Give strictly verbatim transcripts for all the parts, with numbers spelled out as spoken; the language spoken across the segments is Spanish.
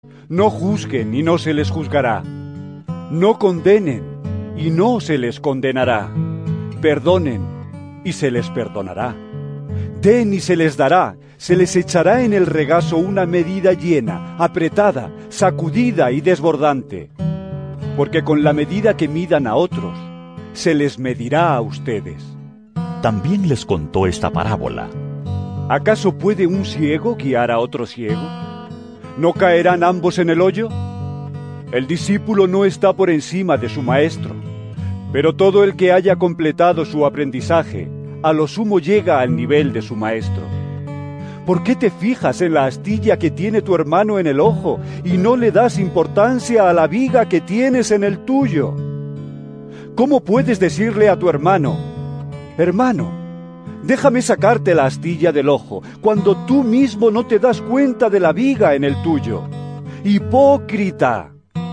No juzguen y no se les juzgará. No condenen y no se les condenará. Perdonen y se les perdonará. Den y se les dará. Se les echará en el regazo una medida llena, apretada, sacudida y desbordante. Porque con la medida que midan a otros, se les medirá a ustedes. También les contó esta parábola. ¿Acaso puede un ciego guiar a otro ciego? ¿No caerán ambos en el hoyo? El discípulo no está por encima de su maestro, pero todo el que haya completado su aprendizaje, a lo sumo llega al nivel de su maestro. ¿Por qué te fijas en la astilla que tiene tu hermano en el ojo y no le das importancia a la viga que tienes en el tuyo? ¿Cómo puedes decirle a tu hermano, hermano, déjame sacarte la astilla del ojo, cuando tú mismo no te das cuenta de la viga en el tuyo? ¡Hipócrita!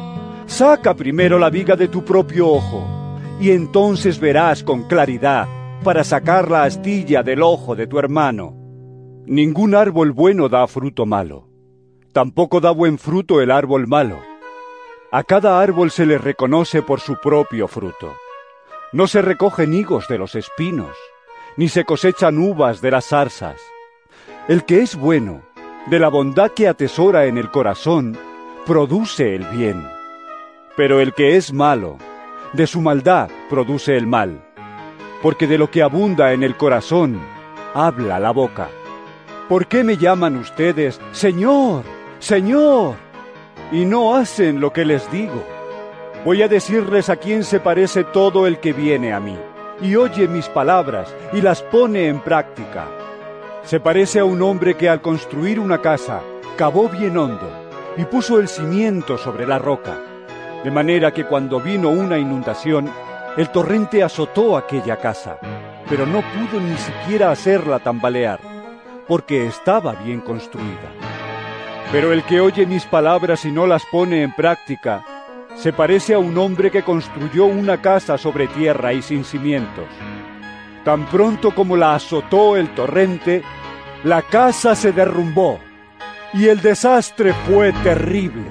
Saca primero la viga de tu propio ojo, y entonces verás con claridad para sacar la astilla del ojo de tu hermano. Ningún árbol bueno da fruto malo, tampoco da buen fruto el árbol malo. A cada árbol se le reconoce por su propio fruto. No se recogen higos de los espinos, ni se cosechan uvas de las zarzas. El que es bueno, de la bondad que atesora en el corazón, produce el bien. Pero el que es malo, de su maldad produce el mal, porque de lo que abunda en el corazón, habla la boca. ¿Por qué me llaman ustedes Señor, Señor, y no hacen lo que les digo? Voy a decirles a quién se parece todo el que viene a mí, y oye mis palabras, y las pone en práctica. Se parece a un hombre que al construir una casa, cavó bien hondo, y puso el cimiento sobre la roca, de manera que cuando vino una inundación, el torrente azotó aquella casa, pero no pudo ni siquiera hacerla tambalear, porque estaba bien construida. Pero el que oye mis palabras y no las pone en práctica, se parece a un hombre que construyó una casa sobre tierra y sin cimientos. Tan pronto como la azotó el torrente, la casa se derrumbó, y el desastre fue terrible.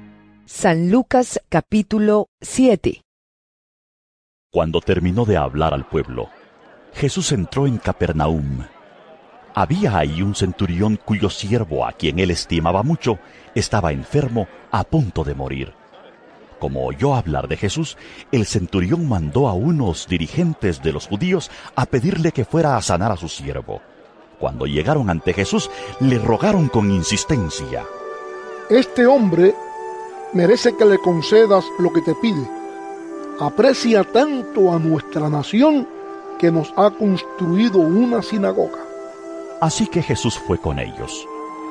San Lucas capítulo siete. Cuando terminó de hablar al pueblo, Jesús entró en Capernaum. Había ahí un centurión cuyo siervo, a quien él estimaba mucho, estaba enfermo, a punto de morir. Como oyó hablar de Jesús, el centurión mandó a unos dirigentes de los judíos a pedirle que fuera a sanar a su siervo. Cuando llegaron ante Jesús, le rogaron con insistencia: Este hombre merece que le concedas lo que te pide. Aprecia tanto a nuestra nación que nos ha construido una sinagoga. Así que Jesús fue con ellos.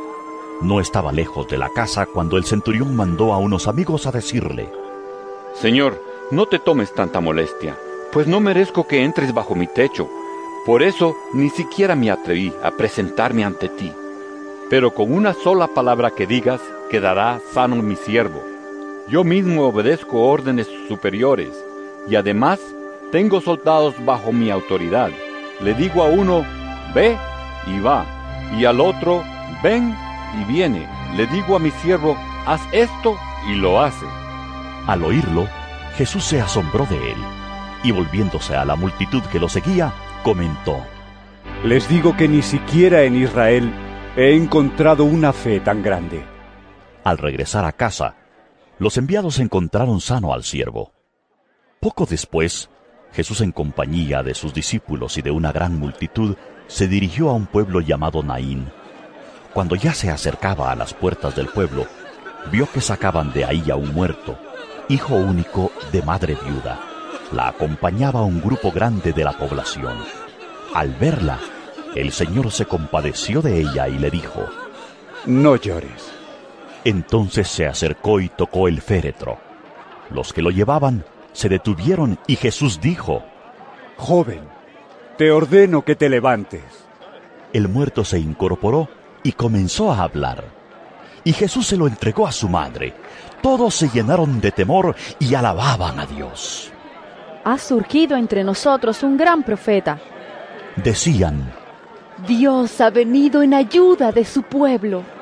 No estaba lejos de la casa cuando el centurión mandó a unos amigos a decirle: Señor, no te tomes tanta molestia, pues no merezco que entres bajo mi techo. Por eso ni siquiera me atreví a presentarme ante ti. Pero con una sola palabra que digas, quedará sano mi siervo. Yo mismo obedezco órdenes superiores, y además tengo soldados bajo mi autoridad. Le digo a uno, ve, y va, y al otro, ven, y viene. Le digo a mi siervo, haz esto, y lo hace. Al oírlo, Jesús se asombró de él, y volviéndose a la multitud que lo seguía, comentó: Les digo que ni siquiera en Israel he encontrado una fe tan grande. Al regresar a casa, los enviados encontraron sano al siervo. Poco después, Jesús, en compañía de sus discípulos y de una gran multitud, se dirigió a un pueblo llamado Naín. Cuando ya se acercaba a las puertas del pueblo, vio que sacaban de ahí a un muerto, hijo único de madre viuda. La acompañaba un grupo grande de la población. Al verla, el Señor se compadeció de ella y le dijo: No llores. Entonces se acercó y tocó el féretro. Los que lo llevaban se detuvieron y Jesús dijo: Joven, te ordeno que te levantes. El muerto se incorporó y comenzó a hablar. Y Jesús se lo entregó a su madre. Todos se llenaron de temor y alababan a Dios. Ha surgido entre nosotros un gran profeta. Decían: Dios ha venido en ayuda de su pueblo.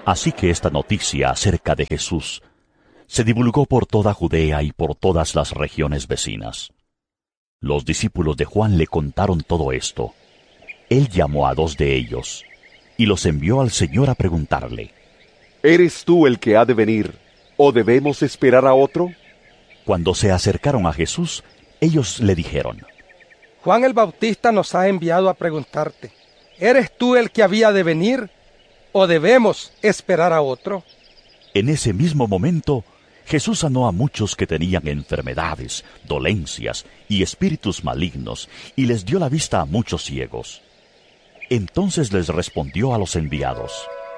Así que esta noticia acerca de Jesús se divulgó por toda Judea y por todas las regiones vecinas. Los discípulos de Juan le contaron todo esto. Él llamó a dos de ellos y los envió al Señor a preguntarle: ¿Eres tú el que ha de venir, o debemos esperar a otro? Cuando se acercaron a Jesús, ellos le dijeron: Juan el Bautista nos ha enviado a preguntarte: ¿eres tú el que había de venir, o debemos esperar a otro? En ese mismo momento, Jesús sanó a muchos que tenían enfermedades, dolencias y espíritus malignos, y les dio la vista a muchos ciegos. Entonces les respondió a los enviados: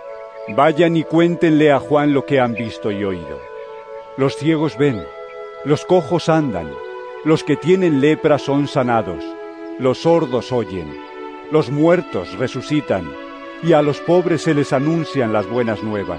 Vayan y cuéntenle a Juan lo que han visto y oído. Los ciegos ven, los cojos andan, los que tienen lepra son sanados, los sordos oyen, los muertos resucitan, y a los pobres se les anuncian las buenas nuevas.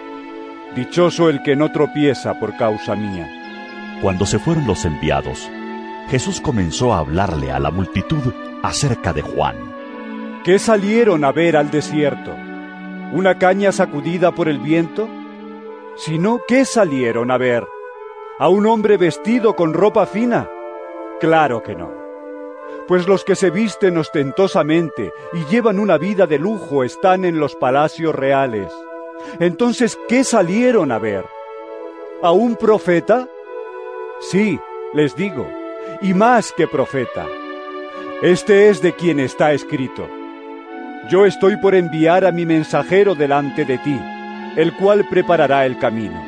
Dichoso el que no tropieza por causa mía. Cuando se fueron los enviados, Jesús comenzó a hablarle a la multitud acerca de Juan. ¿Qué salieron a ver al desierto? ¿Una caña sacudida por el viento? Sino, ¿qué salieron a ver? ¿A un hombre vestido con ropa fina? Claro que no. Pues los que se visten ostentosamente y llevan una vida de lujo están en los palacios reales. Entonces, ¿qué salieron a ver? ¿A un profeta? Sí, les digo, y más que profeta. Este es de quien está escrito: Yo estoy por enviar a mi mensajero delante de ti, el cual preparará el camino.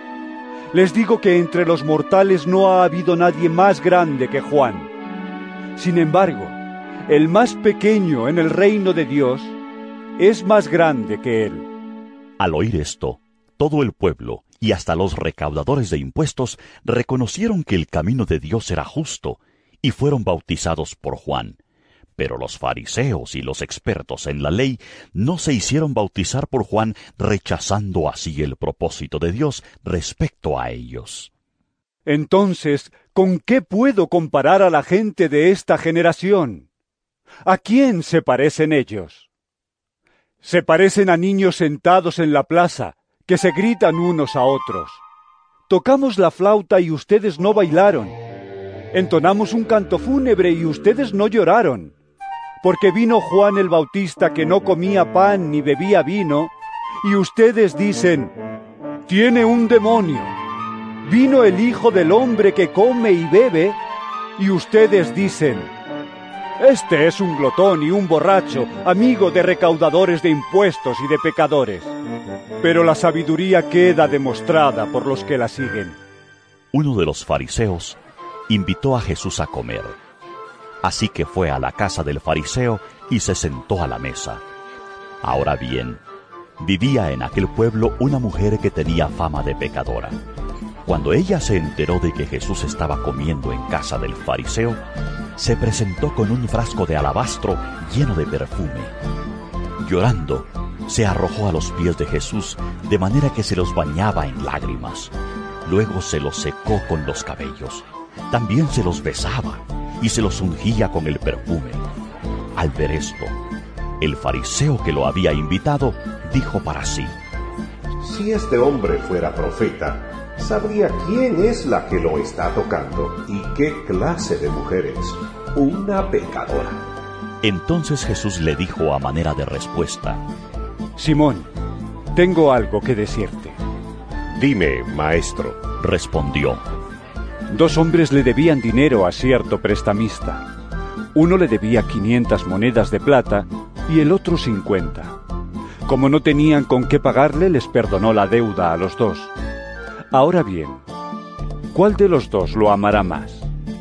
Les digo que entre los mortales no ha habido nadie más grande que Juan. Sin embargo, el más pequeño en el reino de Dios es más grande que él. Al oír esto, todo el pueblo y hasta los recaudadores de impuestos reconocieron que el camino de Dios era justo y fueron bautizados por Juan. Pero los fariseos y los expertos en la ley no se hicieron bautizar por Juan, rechazando así el propósito de Dios respecto a ellos. Entonces, ¿con qué puedo comparar a la gente de esta generación? ¿A quién se parecen ellos? Se parecen a niños sentados en la plaza, que se gritan unos a otros. Tocamos la flauta y ustedes no bailaron. Entonamos un canto fúnebre y ustedes no lloraron. Porque vino Juan el Bautista que no comía pan ni bebía vino, y ustedes dicen: tiene un demonio. Vino el Hijo del Hombre que come y bebe, y ustedes dicen: este es un glotón y un borracho, amigo de recaudadores de impuestos y de pecadores. Pero la sabiduría queda demostrada por los que la siguen. Uno de los fariseos invitó a Jesús a comer. Así que fue a la casa del fariseo y se sentó a la mesa. Ahora bien, vivía en aquel pueblo una mujer que tenía fama de pecadora. Cuando ella se enteró de que Jesús estaba comiendo en casa del fariseo, se presentó con un frasco de alabastro lleno de perfume. Llorando, se arrojó a los pies de Jesús, de manera que se los bañaba en lágrimas. Luego se los secó con los cabellos. También se los besaba y se los ungía con el perfume. Al ver esto, el fariseo que lo había invitado dijo para sí: si este hombre fuera profeta, sabría quién es la que lo está tocando y qué clase de mujer es, una pecadora. Entonces Jesús le dijo a manera de respuesta: Simón, tengo algo que decirte. Dime, maestro, respondió. Dos hombres le debían dinero a cierto prestamista. Uno le debía quinientas monedas de plata y el otro cincuenta. Como no tenían con qué pagarle, les perdonó la deuda a los dos. Ahora bien, ¿cuál de los dos lo amará más?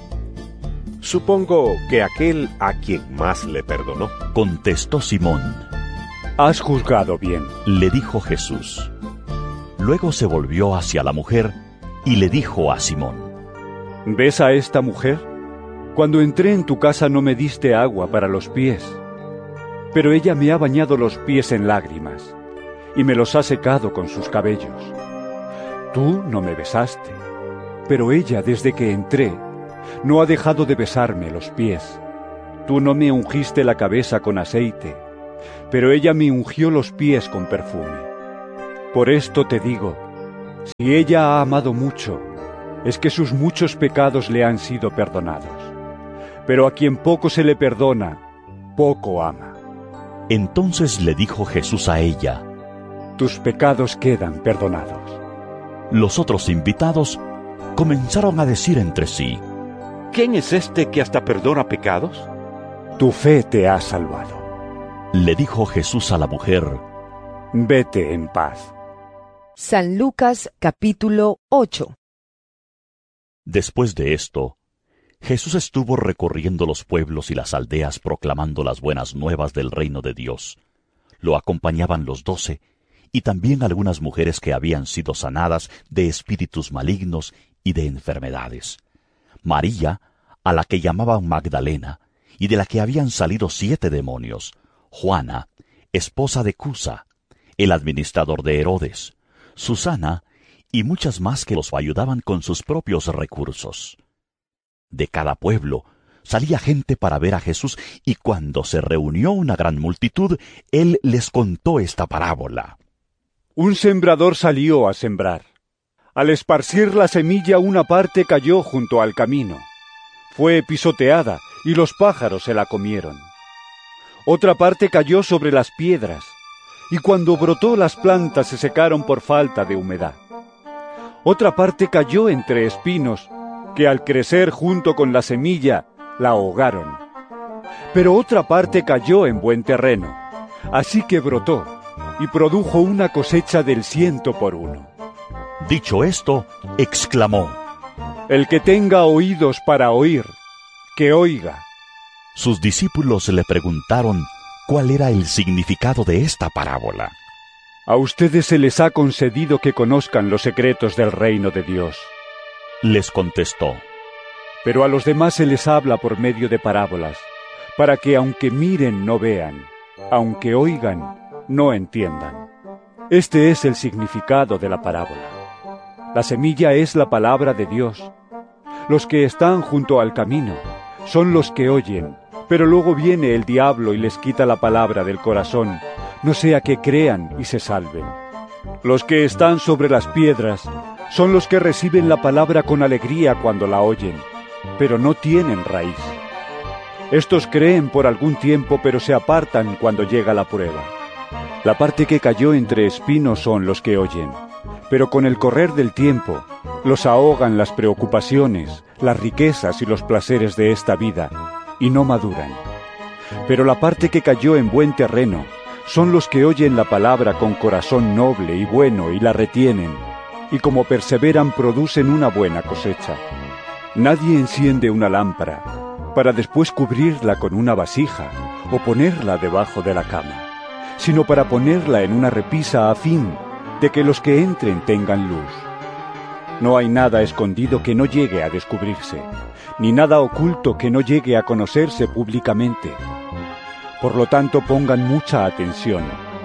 Supongo que aquel a quien más le perdonó, contestó Simón. Has juzgado bien, le dijo Jesús. Luego se volvió hacia la mujer y le dijo a Simón: ¿ves a esta mujer? Cuando entré en tu casa no me diste agua para los pies, pero ella me ha bañado los pies en lágrimas y me los ha secado con sus cabellos. Tú no me besaste, pero ella desde que entré no ha dejado de besarme los pies. Tú no me ungiste la cabeza con aceite, pero ella me ungió los pies con perfume. Por esto te digo, si ella ha amado mucho, es que sus muchos pecados le han sido perdonados. Pero a quien poco se le perdona, poco ama. Entonces le dijo Jesús a ella: Tus pecados quedan perdonados. Los otros invitados comenzaron a decir entre sí: ¿Quién es este que hasta perdona pecados? Tu fe te ha salvado. Le dijo Jesús a la mujer: Vete en paz. San Lucas capítulo ocho. Después de esto, Jesús estuvo recorriendo los pueblos y las aldeas proclamando las buenas nuevas del reino de Dios. Lo acompañaban los doce, y también algunas mujeres que habían sido sanadas de espíritus malignos y de enfermedades. María, a la que llamaban Magdalena, y de la que habían salido siete demonios. Juana, esposa de Cusa, el administrador de Herodes, Susana, y muchas más que los ayudaban con sus propios recursos. De cada pueblo salía gente para ver a Jesús, y cuando se reunió una gran multitud, él les contó esta parábola. Un sembrador salió a sembrar. Al esparcir la semilla, una parte cayó junto al camino. Fue pisoteada, y los pájaros se la comieron. Otra parte cayó sobre las piedras, y cuando brotó las plantas se secaron por falta de humedad. Otra parte cayó entre espinos, que al crecer junto con la semilla, la ahogaron. Pero otra parte cayó en buen terreno, así que brotó, y produjo una cosecha del ciento por uno. Dicho esto, exclamó: El que tenga oídos para oír, que oiga. Sus discípulos le preguntaron cuál era el significado de esta parábola. A ustedes se les ha concedido que conozcan los secretos del reino de Dios. Les contestó: Pero a los demás se les habla por medio de parábolas, para que aunque miren no vean, aunque oigan no entiendan. Este es el significado de la parábola. La semilla es la palabra de Dios. Los que están junto al camino son los que oyen, pero luego viene el diablo y les quita la palabra del corazón, no sea que crean y se salven. Los que están sobre las piedras son los que reciben la palabra con alegría cuando la oyen, pero no tienen raíz. Estos creen por algún tiempo, pero se apartan cuando llega la prueba. La parte que cayó entre espinos son los que oyen, pero con el correr del tiempo los ahogan las preocupaciones, las riquezas y los placeres de esta vida, y no maduran. Pero la parte que cayó en buen terreno son los que oyen la palabra con corazón noble y bueno y la retienen, y como perseveran producen una buena cosecha. Nadie enciende una lámpara para después cubrirla con una vasija o ponerla debajo de la cama, sino para ponerla en una repisa a fin de que los que entren tengan luz. No hay nada escondido que no llegue a descubrirse, ni nada oculto que no llegue a conocerse públicamente. Por lo tanto, pongan mucha atención.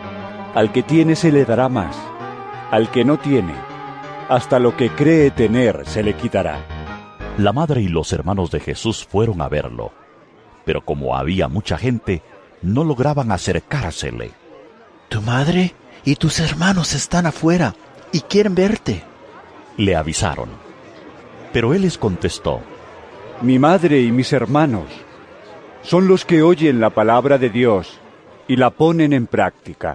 Al que tiene se le dará más, al que no tiene, hasta lo que cree tener se le quitará. La madre y los hermanos de Jesús fueron a verlo, pero como había mucha gente, no lograban acercársele. Tu madre y tus hermanos están afuera y quieren verte, le avisaron. Pero él les contestó: Mi madre y mis hermanos son los que oyen la palabra de Dios y la ponen en práctica.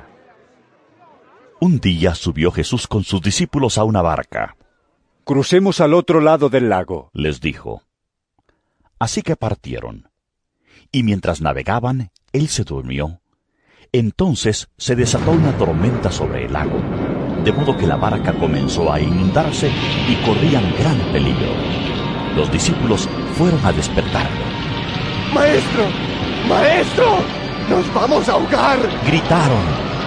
Un día subió Jesús con sus discípulos a una barca. Crucemos al otro lado del lago, les dijo. Así que partieron. Y mientras navegaban, él se durmió. Entonces se desató una tormenta sobre el lago, de modo que la barca comenzó a inundarse y corrían gran peligro. Los discípulos fueron a despertarlo. ¡Maestro! ¡Maestro! ¡Nos vamos a ahogar!, gritaron.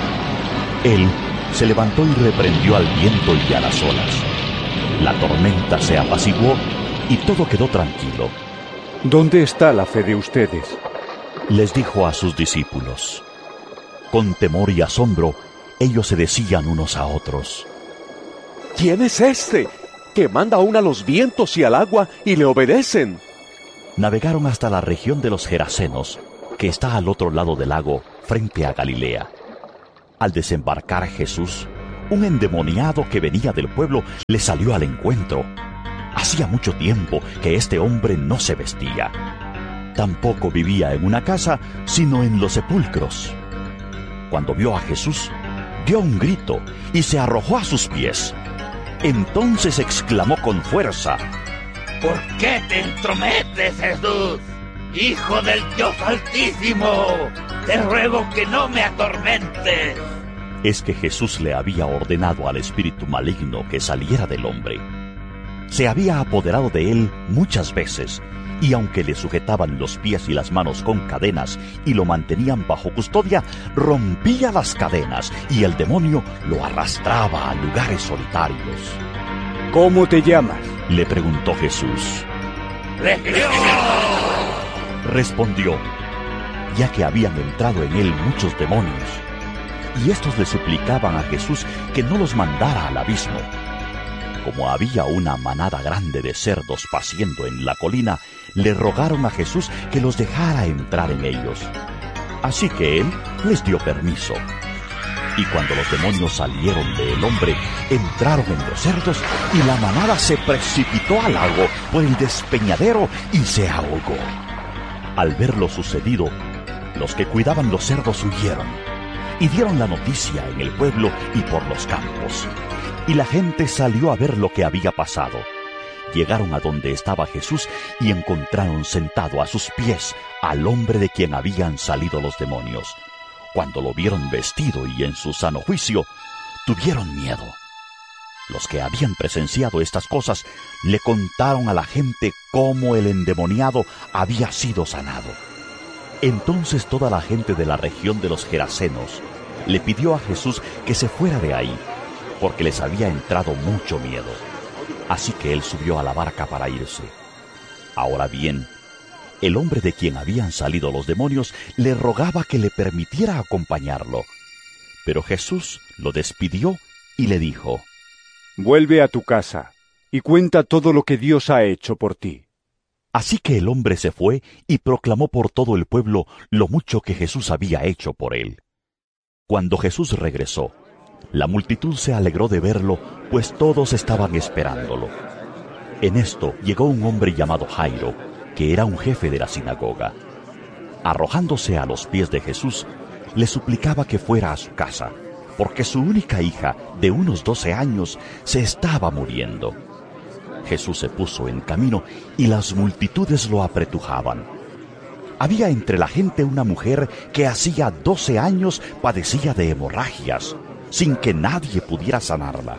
Él se levantó y reprendió al viento y a las olas. La tormenta se apaciguó y todo quedó tranquilo. ¿Dónde está la fe de ustedes?, les dijo a sus discípulos. Con temor y asombro, ellos se decían unos a otros: ¿Quién es este que manda aún a los vientos y al agua y le obedecen? Navegaron hasta la región de los Gerasenos, que está al otro lado del lago, frente a Galilea. Al desembarcar Jesús, un endemoniado que venía del pueblo le salió al encuentro. Hacía mucho tiempo que este hombre no se vestía. Tampoco vivía en una casa, sino en los sepulcros. Cuando vio a Jesús, dio un grito y se arrojó a sus pies. Entonces exclamó con fuerza: ¿Por qué te entrometes, Jesús, Hijo del Dios Altísimo? Te ruego que no me atormentes. Es que Jesús le había ordenado al espíritu maligno que saliera del hombre. Se había apoderado de él muchas veces, y aunque le sujetaban los pies y las manos con cadenas y lo mantenían bajo custodia, rompía las cadenas y el demonio lo arrastraba a lugares solitarios. ¿Cómo te llamas?, le preguntó Jesús. ¡Legión!, respondió, ya que habían entrado en él muchos demonios. Y estos le suplicaban a Jesús que no los mandara al abismo. Como había una manada grande de cerdos paciendo en la colina, le rogaron a Jesús que los dejara entrar en ellos. Así que él les dio permiso. Y cuando los demonios salieron del hombre, entraron en los cerdos, y la manada se precipitó al lago por el despeñadero y se ahogó. Al ver lo sucedido, los que cuidaban los cerdos huyeron, y dieron la noticia en el pueblo y por los campos. Y la gente salió a ver lo que había pasado. Llegaron a donde estaba Jesús y encontraron sentado a sus pies al hombre de quien habían salido los demonios. Cuando lo vieron vestido y en su sano juicio, tuvieron miedo. Los que habían presenciado estas cosas le contaron a la gente cómo el endemoniado había sido sanado. Entonces toda la gente de la región de los Gerasenos le pidió a Jesús que se fuera de ahí, porque les había entrado mucho miedo. Así que él subió a la barca para irse. Ahora bien, el hombre de quien habían salido los demonios le rogaba que le permitiera acompañarlo. Pero Jesús lo despidió y le dijo: Vuelve a tu casa y cuenta todo lo que Dios ha hecho por ti. Así que el hombre se fue y proclamó por todo el pueblo lo mucho que Jesús había hecho por él. Cuando Jesús regresó, la multitud se alegró de verlo, pues todos estaban esperándolo. En esto llegó un hombre llamado Jairo, que era un jefe de la sinagoga. Arrojándose a los pies de Jesús, le suplicaba que fuera a su casa, porque su única hija, de unos doce años, se estaba muriendo. Jesús se puso en camino y las multitudes lo apretujaban. Había entre la gente una mujer que hacía doce años padecía de hemorragias, sin que nadie pudiera sanarla.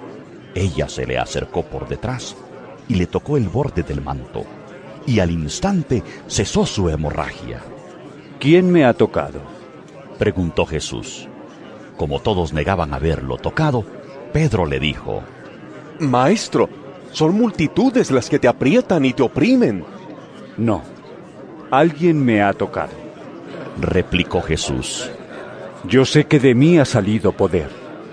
Ella se le acercó por detrás y le tocó el borde del manto, y al instante cesó su hemorragia. ¿Quién me ha tocado?, preguntó Jesús. Como todos negaban haberlo tocado, Pedro le dijo: Maestro, son multitudes las que te aprietan y te oprimen. No, alguien me ha tocado, replicó Jesús. Yo sé que de mí ha salido poder.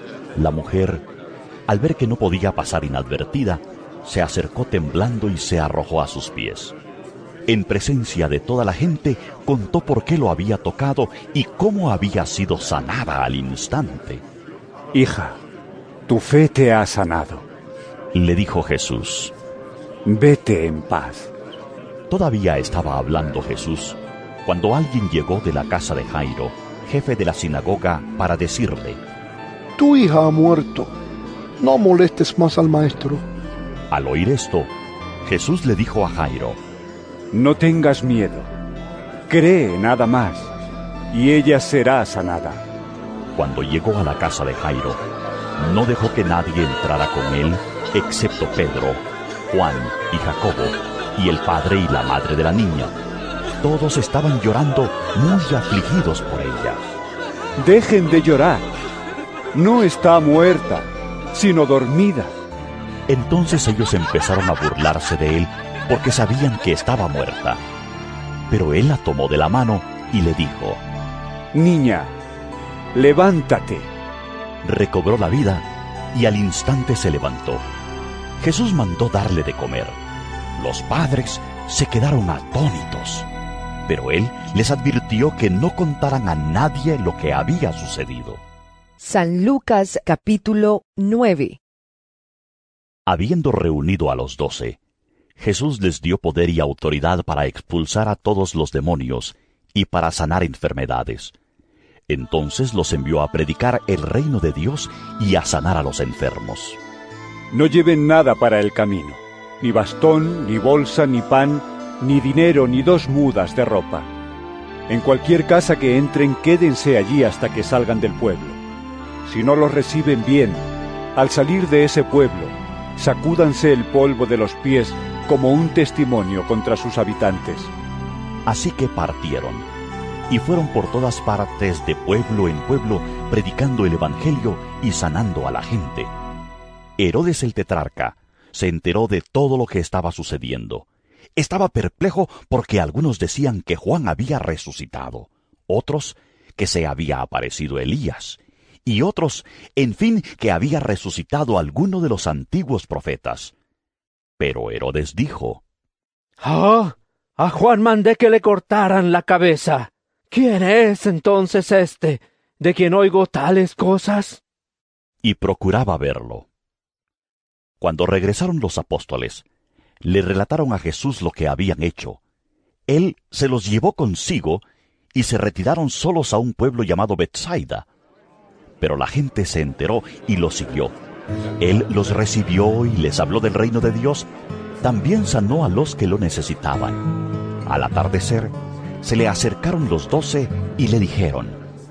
La mujer, al ver que no podía pasar inadvertida, se acercó temblando y se arrojó a sus pies. En presencia de toda la gente, contó por qué lo había tocado y cómo había sido sanada al instante. Hija, tu fe te ha sanado, le dijo Jesús. Vete en paz. Todavía estaba hablando Jesús cuando alguien llegó de la casa de Jairo, jefe de la sinagoga, para decirle: Tu hija ha muerto, no molestes más al maestro. Al oír esto, Jesús le dijo a Jairo: No tengas miedo, cree nada más, y ella será sanada. Cuando llegó a la casa de Jairo, no dejó que nadie entrara con él, excepto Pedro, Juan y Jacobo, y el padre y la madre de la niña. Todos estaban llorando, muy afligidos por ella. Dejen de llorar. No está muerta, sino dormida. Entonces ellos empezaron a burlarse de él, porque sabían que estaba muerta. Pero él la tomó de la mano y le dijo: Niña, levántate. Recobró la vida y al instante se levantó. Jesús mandó darle de comer. Los padres se quedaron atónitos, pero él les advirtió que no contaran a nadie lo que había sucedido. San Lucas capítulo nueve. Habiendo reunido a los doce, Jesús les dio poder y autoridad para expulsar a todos los demonios y para sanar enfermedades. Entonces los envió a predicar el reino de Dios y a sanar a los enfermos. No lleven nada para el camino, ni bastón, ni bolsa, ni pan, ni dinero, ni dos mudas de ropa. En cualquier casa que entren, quédense allí hasta que salgan del pueblo. Si no los reciben bien, al salir de ese pueblo, sacúdanse el polvo de los pies como un testimonio contra sus habitantes. Así que partieron, y fueron por todas partes de pueblo en pueblo, predicando el Evangelio y sanando a la gente. Herodes el tetrarca se enteró de todo lo que estaba sucediendo. Estaba perplejo porque algunos decían que Juan había resucitado, otros que se había aparecido Elías, y otros, en fin, que había resucitado alguno de los antiguos profetas. Pero Herodes dijo: «Ah, a Juan mandé que le cortaran la cabeza. ¿Quién es entonces este, de quien oigo tales cosas?» Y procuraba verlo. Cuando regresaron los apóstoles, le relataron a Jesús lo que habían hecho. Él se los llevó consigo y se retiraron solos a un pueblo llamado Betsaida. Pero la gente se enteró y lo siguió. Él los recibió y les habló del reino de Dios. También sanó a los que lo necesitaban. Al atardecer, se le acercaron los doce y le dijeron: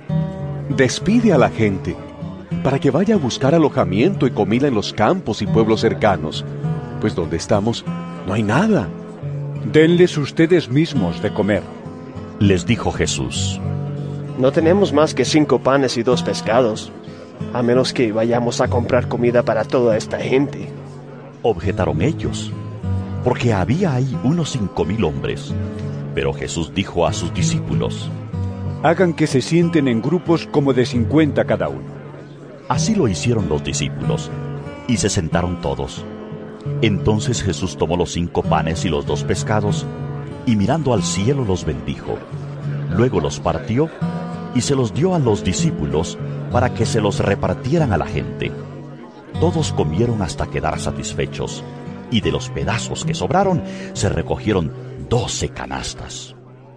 «Despide a la gente, para que vaya a buscar alojamiento y comida en los campos y pueblos cercanos, pues donde estamos no hay nada». «Denles ustedes mismos de comer», les dijo Jesús. «No tenemos más que cinco panes y dos pescados, a menos que vayamos a comprar comida para toda esta gente», objetaron ellos, porque había ahí unos cinco mil hombres. Pero Jesús dijo a sus discípulos: «Hagan que se sienten en grupos como de cincuenta cada uno». Así lo hicieron los discípulos, y se sentaron todos. Entonces Jesús tomó los cinco panes y los dos pescados, y mirando al cielo los bendijo. Luego los partió, y se los dio a los discípulos para que se los repartieran a la gente. Todos comieron hasta quedar satisfechos, y de los pedazos que sobraron se recogieron doce canastas.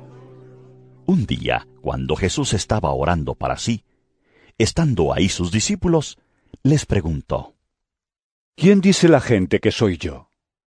Un día, cuando Jesús estaba orando para sí, estando ahí sus discípulos, les preguntó: «¿Quién dice la gente que soy yo?»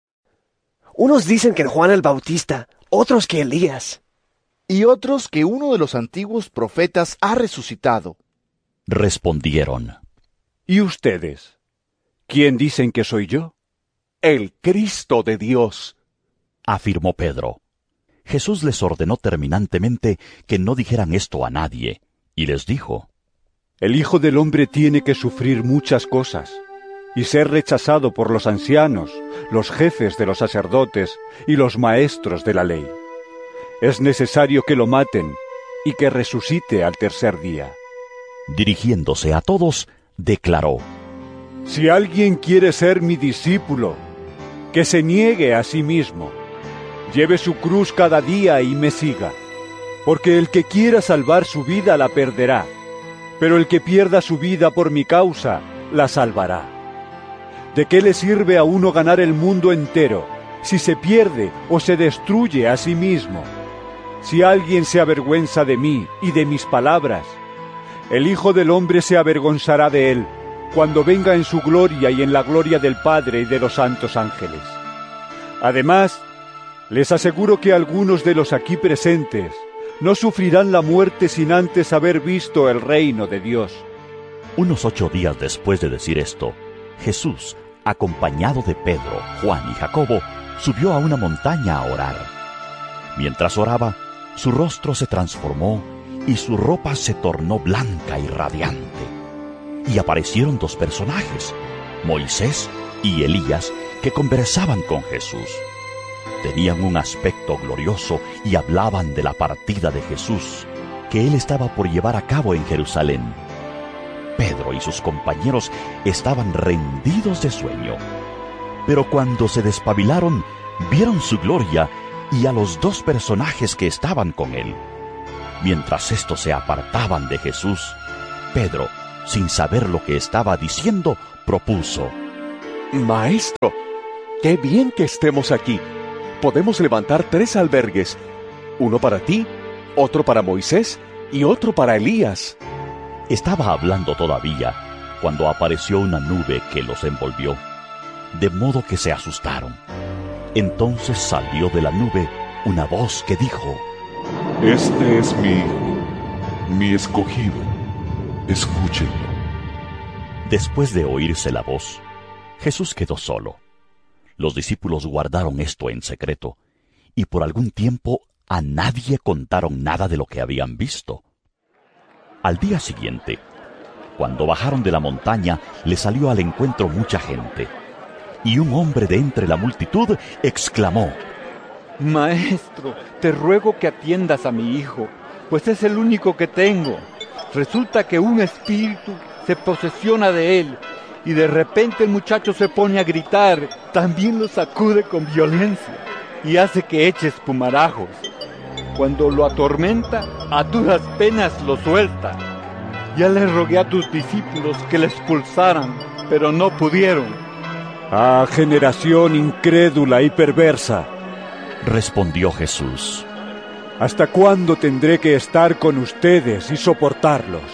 «Unos dicen que Juan el Bautista, otros que Elías, y otros que uno de los antiguos profetas ha resucitado». Respondieron: «¿Y ustedes? ¿Quién dicen que soy yo?» «El Cristo de Dios», afirmó Pedro. Jesús les ordenó terminantemente que no dijeran esto a nadie, y les dijo: «El Hijo del Hombre tiene que sufrir muchas cosas, y ser rechazado por los ancianos, los jefes de los sacerdotes y los maestros de la ley. Es necesario que lo maten y que resucite al tercer día». Dirigiéndose a todos, declaró: «Si alguien quiere ser mi discípulo, que se niegue a sí mismo, lleve su cruz cada día y me siga. Porque el que quiera salvar su vida la perderá, pero el que pierda su vida por mi causa la salvará. ¿De qué le sirve a uno ganar el mundo entero si se pierde o se destruye a sí mismo? Si alguien se avergüenza de mí y de mis palabras, el Hijo del Hombre se avergonzará de él cuando venga en su gloria y en la gloria del Padre y de los santos ángeles. Además, les aseguro que algunos de los aquí presentes no sufrirán la muerte sin antes haber visto el reino de Dios». Unos ocho días después de decir esto, Jesús, acompañado de Pedro, Juan y Jacobo, subió a una montaña a orar. Mientras oraba, su rostro se transformó y su ropa se tornó blanca y radiante. Y aparecieron dos personajes, Moisés y Elías, que conversaban con Jesús. Tenían un aspecto glorioso y hablaban de la partida de Jesús, que él estaba por llevar a cabo en Jerusalén. Pedro y sus compañeros estaban rendidos de sueño. Pero cuando se despabilaron, vieron su gloria y a los dos personajes que estaban con él. Mientras estos se apartaban de Jesús, Pedro, sin saber lo que estaba diciendo, propuso: Maestro, qué bien que estemos aquí. Podemos levantar tres albergues, uno para ti, otro para Moisés y otro para Elías. Estaba hablando todavía cuando apareció una nube que los envolvió, de modo que se asustaron. Entonces salió de la nube una voz que dijo: Este es mi hijo, mi escogido. Escúchenlo. Después de oírse la voz, Jesús quedó solo. Los discípulos guardaron esto en secreto, y por algún tiempo a nadie contaron nada de lo que habían visto. Al día siguiente, cuando bajaron de la montaña, le salió al encuentro mucha gente, y un hombre de entre la multitud exclamó: Maestro, te ruego que atiendas a mi hijo, pues es el único que tengo. Resulta que un espíritu se posesiona de él, y de repente el muchacho se pone a gritar, también lo sacude con violencia, y hace que eche espumarajos. Cuando lo atormenta, a duras penas lo suelta. Ya le rogué a tus discípulos que le expulsaran, pero no pudieron. ¡Ah, generación incrédula y perversa! Respondió Jesús: ¿Hasta cuándo tendré que estar con ustedes y soportarlos?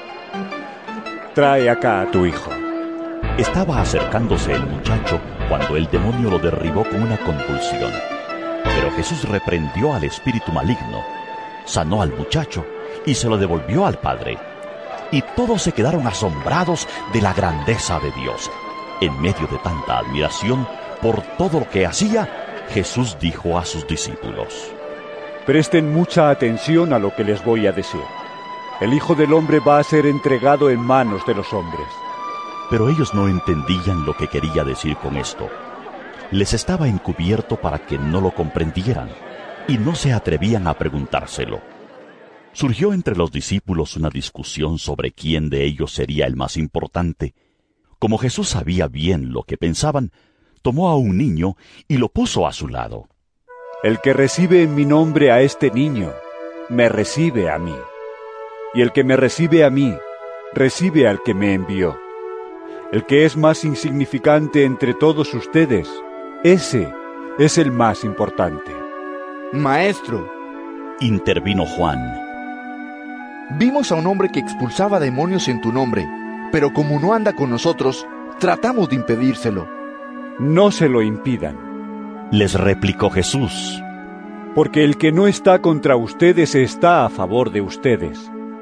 Trae acá a tu hijo. Estaba acercándose el muchacho cuando el demonio lo derribó con una convulsión. Pero Jesús reprendió al espíritu maligno, sanó al muchacho y se lo devolvió al padre. Y todos se quedaron asombrados de la grandeza de Dios. En medio de tanta admiración por todo lo que hacía, Jesús dijo a sus discípulos: Presten mucha atención a lo que les voy a decir. El Hijo del Hombre va a ser entregado en manos de los hombres. Pero ellos no entendían lo que quería decir con esto. Les estaba encubierto para que no lo comprendieran, y no se atrevían a preguntárselo. Surgió entre los discípulos una discusión sobre quién de ellos sería el más importante. Como Jesús sabía bien lo que pensaban, tomó a un niño y lo puso a su lado. El que recibe en mi nombre a este niño, me recibe a mí. Y el que me recibe a mí, recibe al que me envió. El que es más insignificante entre todos ustedes, ese es el más importante. Maestro, intervino Juan, vimos a un hombre que expulsaba demonios en tu nombre, pero como no anda con nosotros, tratamos de impedírselo. No se lo impidan, les replicó Jesús, porque el que no está contra ustedes está a favor de ustedes.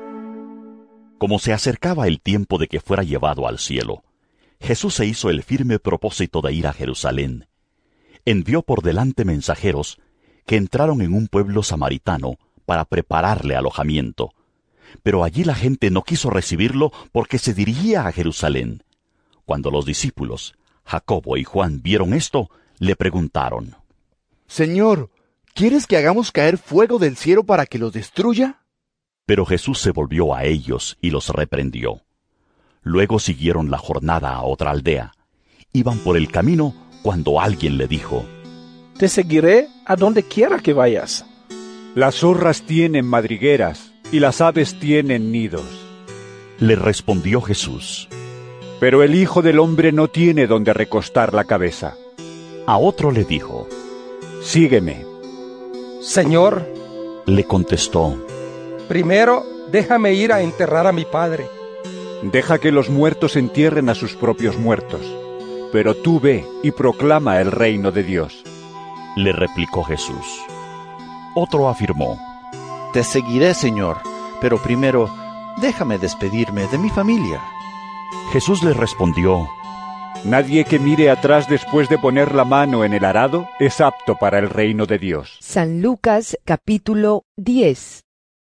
Como se acercaba el tiempo de que fuera llevado al cielo, Jesús se hizo el firme propósito de ir a Jerusalén. Envió por delante mensajeros que entraron en un pueblo samaritano para prepararle alojamiento. Pero allí la gente no quiso recibirlo porque se dirigía a Jerusalén. Cuando los discípulos, Jacobo y Juan, vieron esto, le preguntaron: Señor, ¿quieres que hagamos caer fuego del cielo para que los destruya? Pero Jesús se volvió a ellos y los reprendió. Luego siguieron la jornada a otra aldea. Iban por el camino cuando alguien le dijo: Te seguiré a donde quiera que vayas. Las zorras tienen madrigueras y las aves tienen nidos. Le respondió Jesús: Pero el Hijo del Hombre no tiene donde recostar la cabeza. A otro le dijo: Sígueme. Señor, le contestó, primero déjame ir a enterrar a mi padre. Deja que los muertos entierren a sus propios muertos, pero tú ve y proclama el reino de Dios. Le replicó Jesús. Otro afirmó: Te seguiré, Señor, pero primero déjame despedirme de mi familia. Jesús le respondió: Nadie que mire atrás después de poner la mano en el arado es apto para el reino de Dios. San Lucas capítulo diez.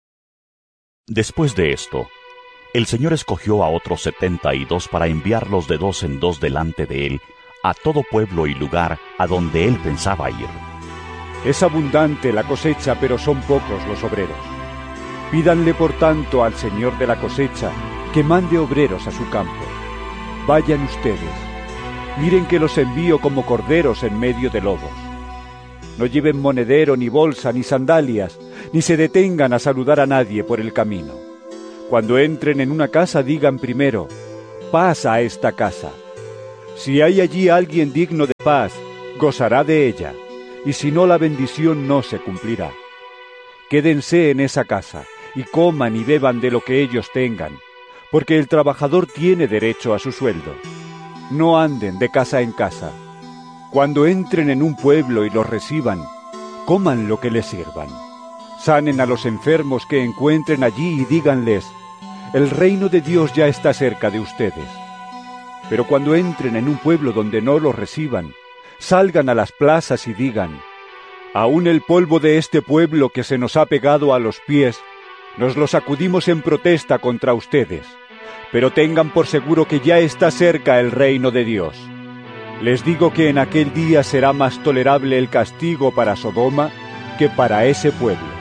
Después de esto, el Señor escogió a otros setenta y dos para enviarlos de dos en dos delante de él a todo pueblo y lugar a donde él pensaba ir. Es abundante la cosecha, pero son pocos los obreros. Pídanle por tanto al Señor de la cosecha que mande obreros a su campo. Vayan ustedes. Miren que los envío como corderos en medio de lobos. No lleven monedero, ni bolsa, ni sandalias, ni se detengan a saludar a nadie por el camino. Cuando entren en una casa digan primero, paz a esta casa. Si hay allí alguien digno de paz, gozará de ella, y si no, la bendición no se cumplirá. Quédense en esa casa, y coman y beban de lo que ellos tengan, porque el trabajador tiene derecho a su sueldo. No anden de casa en casa. Cuando entren en un pueblo y los reciban, coman lo que les sirvan. Sanen a los enfermos que encuentren allí y díganles, el reino de Dios ya está cerca de ustedes. Pero cuando entren en un pueblo donde no los reciban, salgan a las plazas y digan, aún el polvo de este pueblo que se nos ha pegado a los pies, nos lo sacudimos en protesta contra ustedes, pero tengan por seguro que ya está cerca el reino de Dios. Les digo que en aquel día será más tolerable el castigo para Sodoma que para ese pueblo.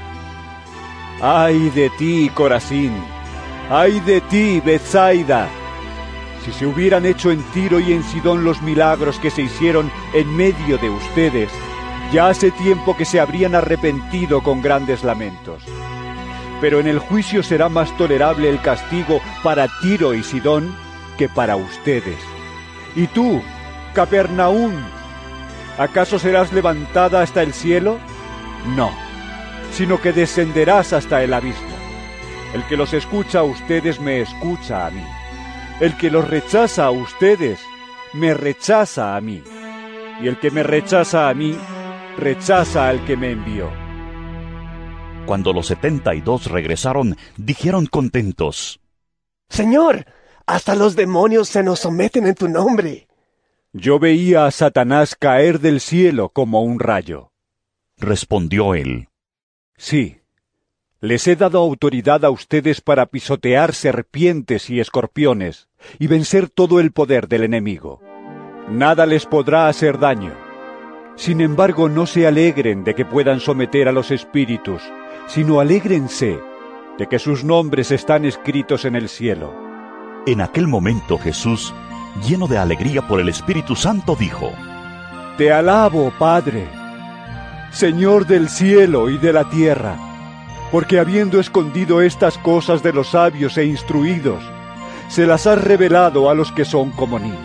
¡Ay de ti, Corazín! ¡Ay de ti, Betsaida! Si se hubieran hecho en Tiro y en Sidón los milagros que se hicieron en medio de ustedes, ya hace tiempo que se habrían arrepentido con grandes lamentos. Pero en el juicio será más tolerable el castigo para Tiro y Sidón que para ustedes. ¿Y tú, Capernaum, acaso serás levantada hasta el cielo? No, sino que descenderás hasta el abismo. El que los escucha a ustedes me escucha a mí. El que los rechaza a ustedes me rechaza a mí. Y el que me rechaza a mí, rechaza al que me envió. Cuando los setenta y dos regresaron, dijeron contentos, Señor, hasta los demonios se nos someten en tu nombre. Yo veía a Satanás caer del cielo como un rayo. Respondió él, Sí, les he dado autoridad a ustedes para pisotear serpientes y escorpiones y vencer todo el poder del enemigo. Nada les podrá hacer daño. Sin embargo, no se alegren de que puedan someter a los espíritus, sino alégrense de que sus nombres están escritos en el cielo. En aquel momento Jesús, lleno de alegría por el Espíritu Santo, dijo, Te alabo, Padre, Señor del cielo y de la tierra, porque habiendo escondido estas cosas de los sabios e instruidos, se las has revelado a los que son como niños.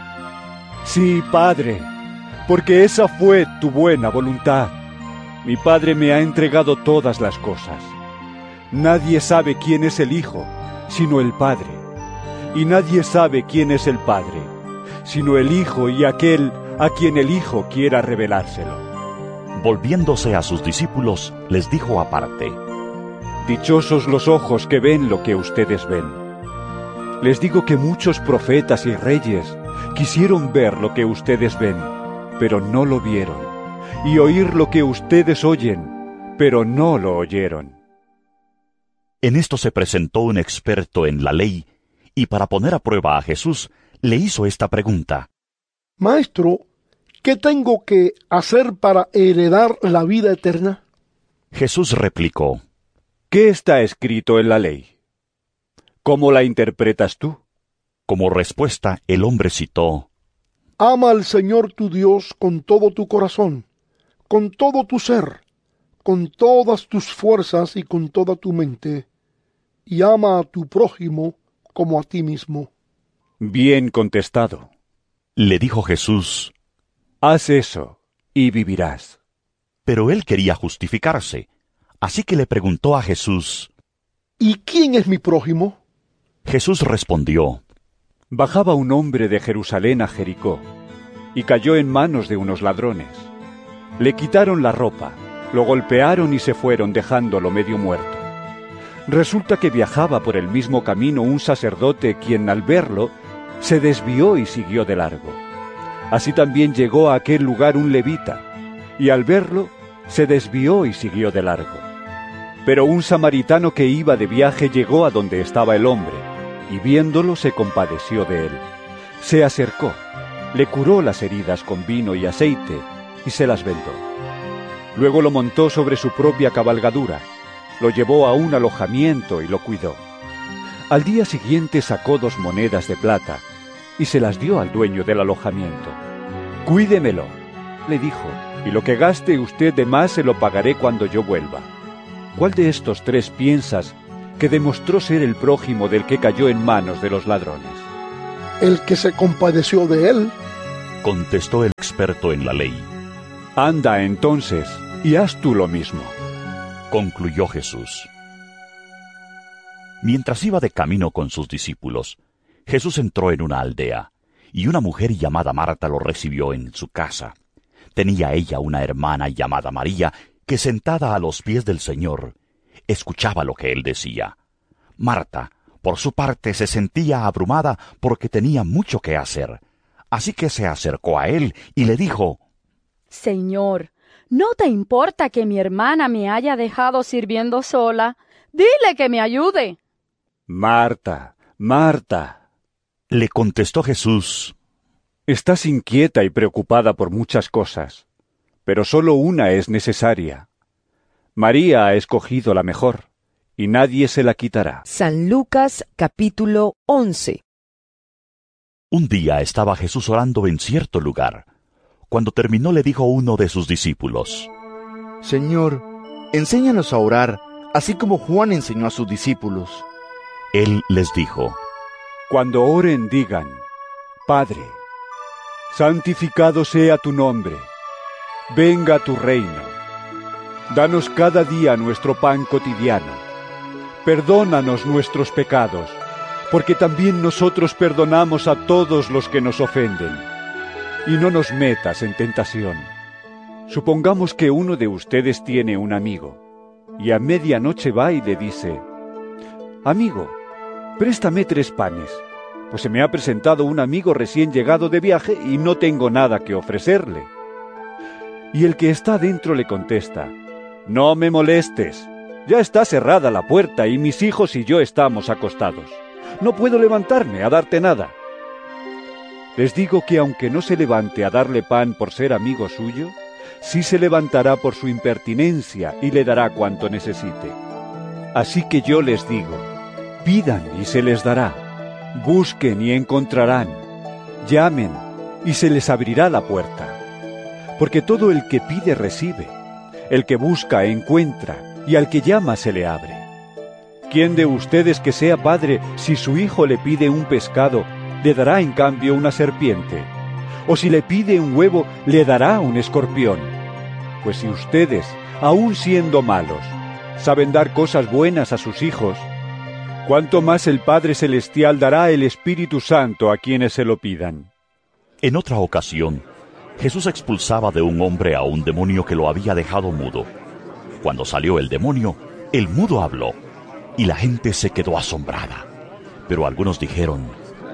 Sí, Padre, porque esa fue tu buena voluntad. Mi Padre me ha entregado todas las cosas. Nadie sabe quién es el Hijo, sino el Padre. Y nadie sabe quién es el Padre, sino el Hijo y aquel a quien el Hijo quiera revelárselo. Volviéndose a sus discípulos, les dijo aparte, Dichosos los ojos que ven lo que ustedes ven. Les digo que muchos profetas y reyes quisieron ver lo que ustedes ven, pero no lo vieron, y oír lo que ustedes oyen, pero no lo oyeron. En esto se presentó un experto en la ley, y para poner a prueba a Jesús, le hizo esta pregunta. Maestro, ¿qué tengo que hacer para heredar la vida eterna? Jesús replicó, ¿Qué está escrito en la ley? ¿Cómo la interpretas tú? Como respuesta, el hombre citó, Ama al Señor tu Dios con todo tu corazón, con todo tu ser, con todas tus fuerzas y con toda tu mente, y ama a tu prójimo como a ti mismo. Bien contestado. Le dijo Jesús, Haz eso y vivirás. Pero él quería justificarse, así que le preguntó a Jesús, ¿Y quién es mi prójimo? Jesús respondió, Bajaba un hombre de Jerusalén a Jericó, y cayó en manos de unos ladrones. Le quitaron la ropa, lo golpearon y se fueron dejándolo medio muerto. Resulta que viajaba por el mismo camino un sacerdote quien al verlo se desvió y siguió de largo. Así también llegó a aquel lugar un levita, y al verlo se desvió y siguió de largo. Pero un samaritano que iba de viaje llegó a donde estaba el hombre, y viéndolo se compadeció de él. Se acercó, le curó las heridas con vino y aceite, y se las vendó. Luego lo montó sobre su propia cabalgadura, lo llevó a un alojamiento y lo cuidó. Al día siguiente sacó dos monedas de plata, y se las dio al dueño del alojamiento. «Cuídemelo», le dijo, «y lo que gaste usted de más se lo pagaré cuando yo vuelva». ¿Cuál de estos tres piensas que demostró ser el prójimo del que cayó en manos de los ladrones. El que se compadeció de él, contestó el experto en la ley. Anda entonces, y haz tú lo mismo, concluyó Jesús. Mientras iba de camino con sus discípulos, Jesús entró en una aldea, y una mujer llamada Marta lo recibió en su casa. Tenía ella una hermana llamada María, que sentada a los pies del Señor, escuchaba lo que él decía. Marta, por su parte, se sentía abrumada porque tenía mucho que hacer. Así que se acercó a él y le dijo: Señor, ¿no te importa que mi hermana me haya dejado sirviendo sola? Dile que me ayude. Marta, Marta, le contestó Jesús, estás inquieta y preocupada por muchas cosas, pero solo una es necesaria. María ha escogido la mejor, y nadie se la quitará. San Lucas capítulo once. Un día estaba Jesús orando en cierto lugar. Cuando terminó le dijo uno de sus discípulos: Señor, enséñanos a orar, así como Juan enseñó a sus discípulos. Él les dijo: Cuando oren digan: Padre, santificado sea tu nombre, venga tu reino. Danos cada día nuestro pan cotidiano. Perdónanos nuestros pecados, porque también nosotros perdonamos a todos los que nos ofenden. Y no nos metas en tentación. Supongamos que uno de ustedes tiene un amigo, y a medianoche va y le dice: Amigo, préstame tres panes, pues se me ha presentado un amigo recién llegado de viaje y no tengo nada que ofrecerle. Y el que está dentro le contesta: No me molestes, ya está cerrada la puerta y mis hijos y yo estamos acostados. No puedo levantarme a darte nada. Les digo que aunque no se levante a darle pan por ser amigo suyo, sí se levantará por su impertinencia y le dará cuanto necesite. Así que yo les digo: pidan y se les dará, busquen y encontrarán, llamen y se les abrirá la puerta. Porque todo el que pide recibe, el que busca encuentra, y al que llama se le abre. ¿Quién de ustedes que sea padre, si su hijo le pide un pescado, le dará en cambio una serpiente? ¿O si le pide un huevo, le dará un escorpión? Pues si ustedes, aun siendo malos, saben dar cosas buenas a sus hijos, ¿cuánto más el Padre Celestial dará el Espíritu Santo a quienes se lo pidan? En otra ocasión, Jesús expulsaba de un hombre a un demonio que lo había dejado mudo. Cuando salió el demonio, el mudo habló, y la gente se quedó asombrada. Pero algunos dijeron: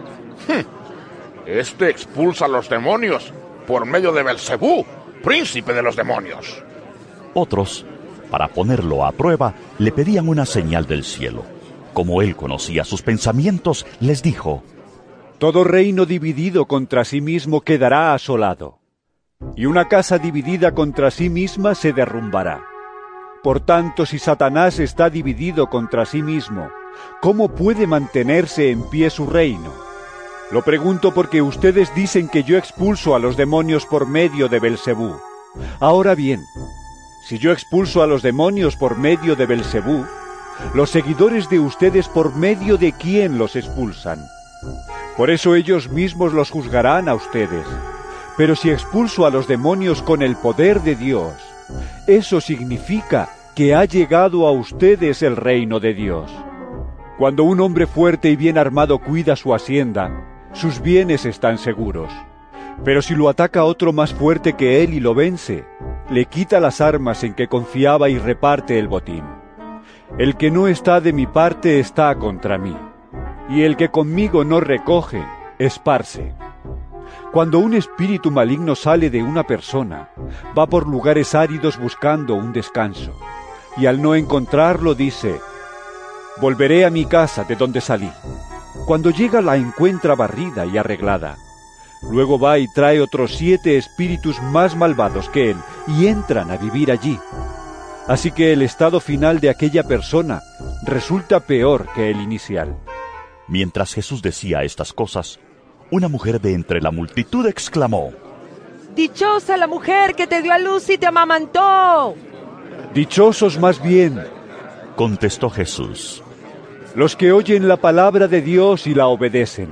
Este expulsa a los demonios por medio de Belcebú, príncipe de los demonios. Otros, para ponerlo a prueba, le pedían una señal del cielo. Como él conocía sus pensamientos, les dijo: Todo reino dividido contra sí mismo quedará asolado, y una casa dividida contra sí misma se derrumbará. Por tanto, si Satanás está dividido contra sí mismo, ¿cómo puede mantenerse en pie su reino? Lo pregunto porque ustedes dicen que yo expulso a los demonios por medio de Belcebú. Ahora bien, si yo expulso a los demonios por medio de Belcebú, los seguidores de ustedes por medio de quién los expulsan. Por eso ellos mismos los juzgarán a ustedes. Pero si expulso a los demonios con el poder de Dios, eso significa que ha llegado a ustedes el reino de Dios. Cuando un hombre fuerte y bien armado cuida su hacienda, sus bienes están seguros. Pero si lo ataca otro más fuerte que él y lo vence, le quita las armas en que confiaba y reparte el botín. El que no está de mi parte está contra mí, y el que conmigo no recoge, esparce. Cuando un espíritu maligno sale de una persona, va por lugares áridos buscando un descanso, y al no encontrarlo dice: volveré a mi casa de donde salí. Cuando llega la encuentra barrida y arreglada. Luego va y trae otros siete espíritus más malvados que él, y entran a vivir allí. Así que el estado final de aquella persona resulta peor que el inicial. Mientras Jesús decía estas cosas, una mujer de entre la multitud exclamó: ¡Dichosa la mujer que te dio a luz y te amamantó! Dichosos más bien, contestó Jesús, los que oyen la palabra de Dios y la obedecen.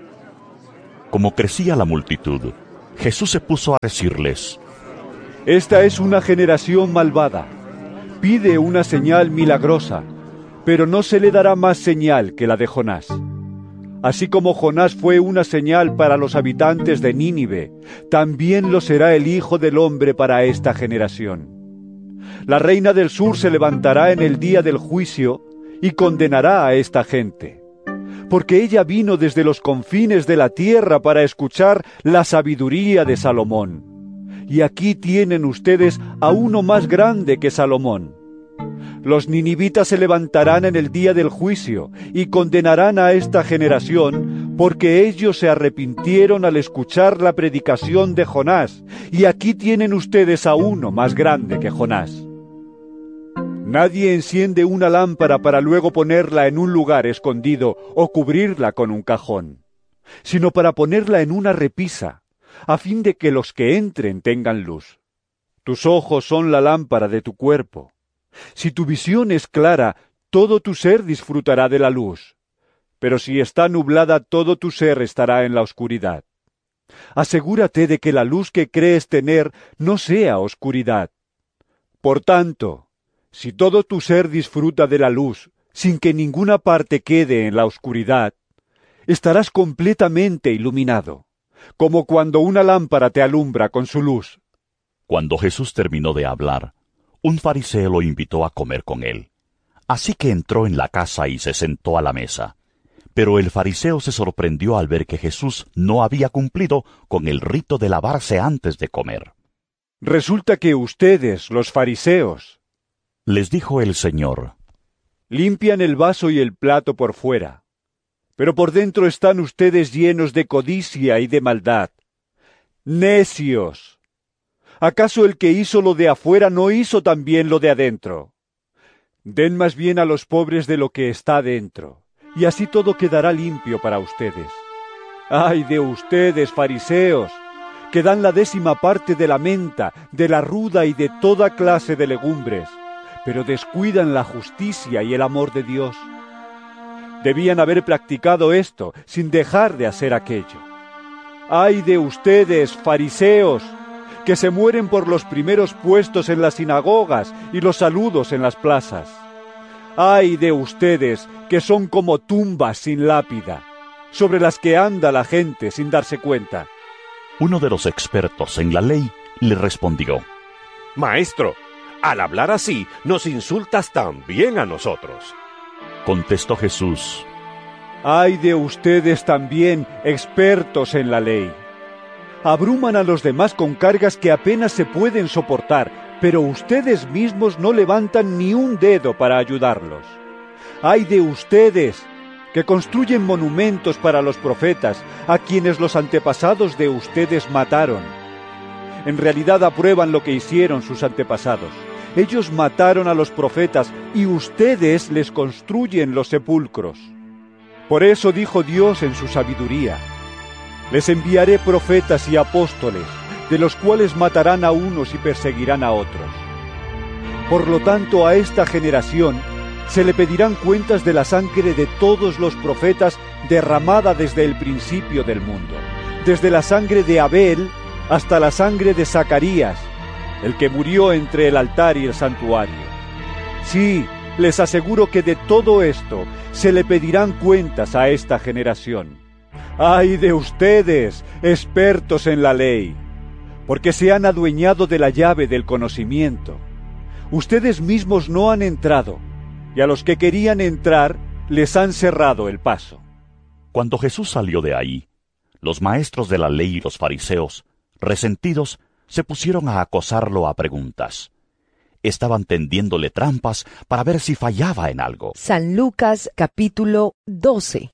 Como crecía la multitud, Jesús se puso a decirles: Esta es una generación malvada. Pide una señal milagrosa, pero no se le dará más señal que la de Jonás. Así como Jonás fue una señal para los habitantes de Nínive, también lo será el Hijo del Hombre para esta generación. La reina del sur se levantará en el día del juicio y condenará a esta gente, porque ella vino desde los confines de la tierra para escuchar la sabiduría de Salomón. Y aquí tienen ustedes a uno más grande que Salomón. Los ninivitas se levantarán en el día del juicio y condenarán a esta generación, porque ellos se arrepintieron al escuchar la predicación de Jonás, y aquí tienen ustedes a uno más grande que Jonás. Nadie enciende una lámpara para luego ponerla en un lugar escondido o cubrirla con un cajón, sino para ponerla en una repisa, a fin de que los que entren tengan luz. Tus ojos son la lámpara de tu cuerpo. Si tu visión es clara, todo tu ser disfrutará de la luz. Pero si está nublada, todo tu ser estará en la oscuridad. Asegúrate de que la luz que crees tener no sea oscuridad. Por tanto, si todo tu ser disfruta de la luz, sin que ninguna parte quede en la oscuridad, estarás completamente iluminado, como cuando una lámpara te alumbra con su luz. Cuando Jesús terminó de hablar, un fariseo lo invitó a comer con él. Así que entró en la casa y se sentó a la mesa. Pero el fariseo se sorprendió al ver que Jesús no había cumplido con el rito de lavarse antes de comer. Resulta que ustedes, los fariseos, les dijo el Señor, limpian el vaso y el plato por fuera, pero por dentro están ustedes llenos de codicia y de maldad. ¡Necios! ¿Acaso el que hizo lo de afuera no hizo también lo de adentro? Den más bien a los pobres de lo que está dentro, y así todo quedará limpio para ustedes. ¡Ay de ustedes, fariseos, que dan la décima parte de la menta, de la ruda y de toda clase de legumbres, pero descuidan la justicia y el amor de Dios! Debían haber practicado esto sin dejar de hacer aquello. ¡Ay de ustedes, fariseos, que se mueren por los primeros puestos en las sinagogas y los saludos en las plazas! ¡Ay de ustedes, que son como tumbas sin lápida, sobre las que anda la gente sin darse cuenta! Uno de los expertos en la ley le respondió: Maestro, al hablar así, nos insultas también a nosotros. Contestó Jesús: ¡Ay de ustedes también, expertos en la ley! Abruman a los demás con cargas que apenas se pueden soportar, pero ustedes mismos no levantan ni un dedo para ayudarlos. ¡Ay de ustedes, que construyen monumentos para los profetas, a quienes los antepasados de ustedes mataron! En realidad aprueban lo que hicieron sus antepasados. Ellos mataron a los profetas y ustedes les construyen los sepulcros. Por eso dijo Dios en su sabiduría: les enviaré profetas y apóstoles, de los cuales matarán a unos y perseguirán a otros. Por lo tanto, a esta generación se le pedirán cuentas de la sangre de todos los profetas derramada desde el principio del mundo, desde la sangre de Abel hasta la sangre de Zacarías, el que murió entre el altar y el santuario. Sí, les aseguro que de todo esto se le pedirán cuentas a esta generación. ¡Ay de ustedes, expertos en la ley! Porque se han adueñado de la llave del conocimiento. Ustedes mismos no han entrado, y a los que querían entrar les han cerrado el paso. Cuando Jesús salió de ahí, los maestros de la ley y los fariseos, resentidos, se pusieron a acosarlo a preguntas. Estaban tendiéndole trampas para ver si fallaba en algo. San Lucas capítulo doce.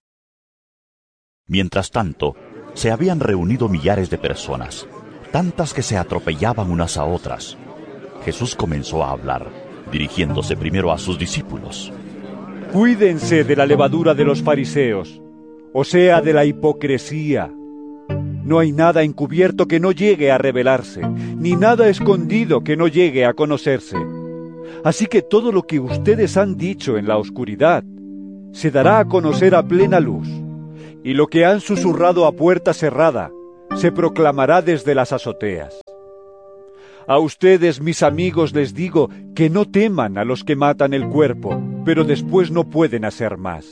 Mientras tanto, se habían reunido millares de personas, tantas que se atropellaban unas a otras. Jesús comenzó a hablar, dirigiéndose primero a sus discípulos. Cuídense de la levadura de los fariseos, o sea, de la hipocresía. No hay nada encubierto que no llegue a revelarse, ni nada escondido que no llegue a conocerse. Así que todo lo que ustedes han dicho en la oscuridad, se dará a conocer a plena luz, y lo que han susurrado a puerta cerrada se proclamará desde las azoteas. A ustedes, mis amigos, les digo que no teman a los que matan el cuerpo, pero después no pueden hacer más.